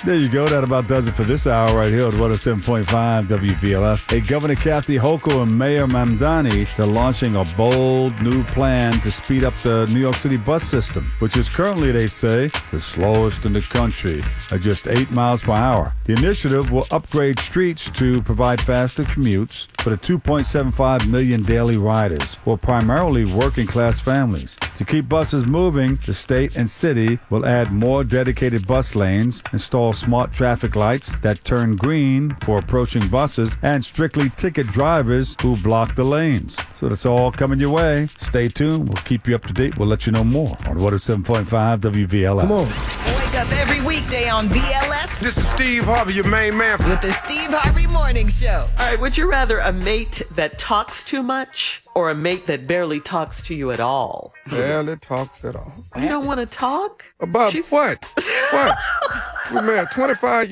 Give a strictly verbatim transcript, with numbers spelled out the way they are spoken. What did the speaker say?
There you go. That about does it for this hour right here at one oh seven point five W B L S. Hey, Governor Kathy Hochul and Mayor Mamdani, they're launching a bold new plan to speed up the New York City bus system, which is currently, they say, the slowest in the country at just eight miles per hour. The initiative will upgrade streets to provide faster commutes for the two point seven five million daily riders, who are primarily working-class families. To keep buses moving, the state and city will add more dedicated bus lanes, install smart traffic lights that turn green for approaching buses, and strictly ticket drivers who block the lanes. So that's all coming your way. Stay tuned. We'll keep you up to date. We'll let you know more on one oh seven point five W V L S. Come on. Wake up every weekday on B L S This is Steve Harvey, your main man. with the Steve Harvey Morning Show. All right, would you rather a mate that talks too much or a mate that barely talks to you at all? Barely talks at all. You don't want to talk? About She's- what? What? We married twenty-five